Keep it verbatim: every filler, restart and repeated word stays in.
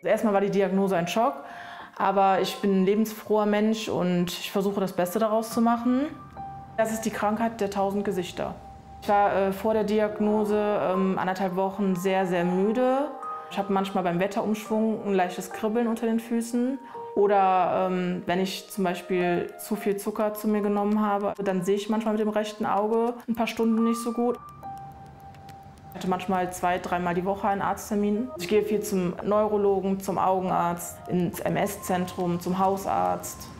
Erstmal war die Diagnose ein Schock, aber ich bin ein lebensfroher Mensch und ich versuche das Beste daraus zu machen. Das ist die Krankheit der tausend Gesichter. Ich war äh, vor der Diagnose ähm, anderthalb Wochen sehr, sehr müde. Ich habe manchmal beim Wetterumschwung ein leichtes Kribbeln unter den Füßen. Oder ähm, wenn ich zum Beispiel zu viel Zucker zu mir genommen habe, dann sehe ich manchmal mit dem rechten Auge ein paar Stunden nicht so gut. Ich hatte manchmal zwei, dreimal die Woche einen Arzttermin. Ich gehe viel zum Neurologen, zum Augenarzt, ins M S-Zentrum, zum Hausarzt.